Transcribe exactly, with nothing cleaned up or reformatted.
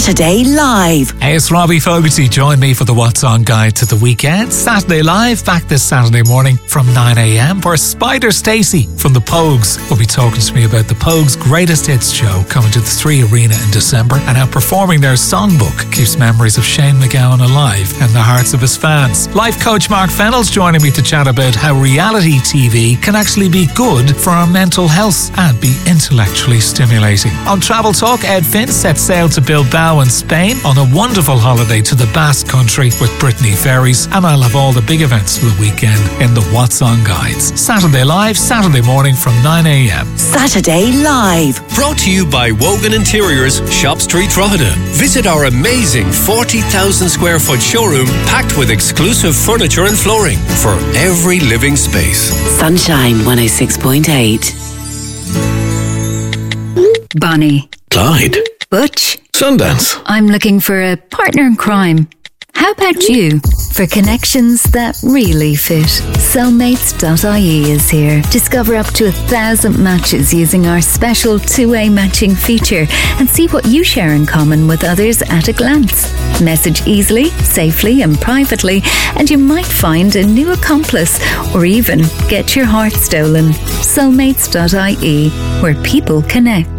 Saturday Live. Hey, it's Robbie Fogarty. Join me for the What's On Guide to the Weekend. Saturday Live, back this Saturday morning from nine a.m. where Spider Stacey from the Pogues will be talking to me about the Pogues' Greatest Hits show coming to the Three Arena in December and how performing their songbook keeps memories of Shane MacGowan alive in the hearts of his fans. Life coach Mark Fennell's joining me to chat about how reality T V can actually be good for our mental health and be intellectually stimulating. On Travel Talk, Ed Finn sets sail to Bilbao in Spain on a wonderful holiday to the Basque Country with Brittany Ferries, and I'll have all the big events for the weekend in the What's On Guides. Saturday Live, Saturday morning from nine a.m. Saturday Live. Brought to you by Wogan Interiors, Shop Street, Drogheda. Visit our amazing forty thousand square foot showroom packed with exclusive furniture and flooring for every living space. Sunshine one oh six point eight. Bonnie. Clyde. Butch. Sundance. I'm looking for a partner in crime. How about you? For connections that really fit, soulmates dot I E is here. Discover up to a thousand matches using our special two-way matching feature and see what you share in common with others at a glance. Message easily, safely and privately, and you might find a new accomplice or even get your heart stolen. soulmates dot I E, where people connect.